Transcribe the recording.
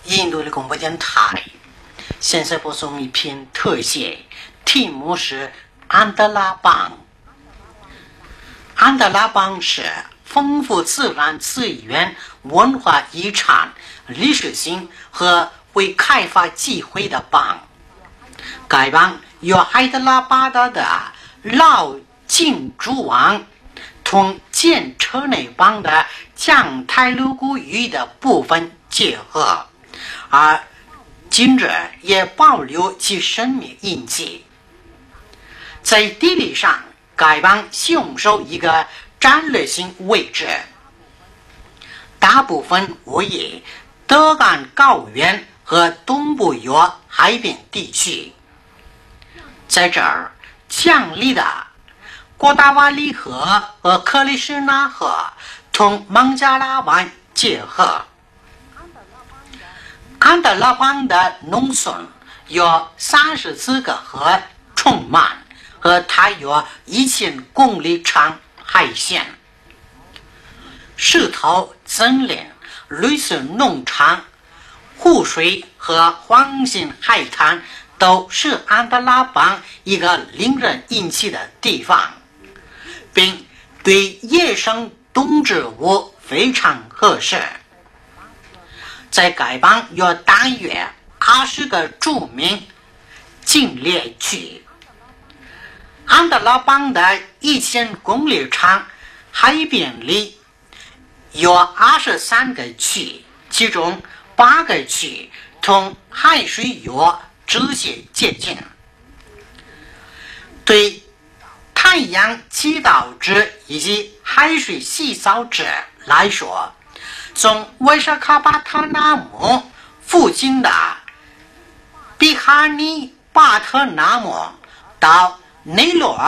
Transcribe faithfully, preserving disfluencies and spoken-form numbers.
印度的广播电台。现在播送一篇特写，题目是安德拉邦。安德拉邦是丰富自然资源、文化遗产、历史性和为开发机会的邦。该邦由海德拉巴达的老金主王同建车内邦的降泰卢古语的部分结合，而今日也保留其生命印记。在地理上，该邦享受一个战略性位置，大部分位于德干高原和东部约海边地区。在这儿，强力的郭达瓦里河和克里什纳河同孟加拉湾结合。安德拉邦的农村有三十四个河充满，和它有一千公里长海线。石头森林、绿色农场、湖水和黄金海滩都是安德拉邦一个令人引起的地方，并对野生动植物非常合适。在该邦有大约二十个著名景猎区。安德拉邦的一千公里长海边里有二十三个区，其中八个区同海水有直接接近。对太阳祈祷者以及海水洗澡者来说，从维沙卡巴塔纳姆附近的比哈尼巴特纳姆到内罗尔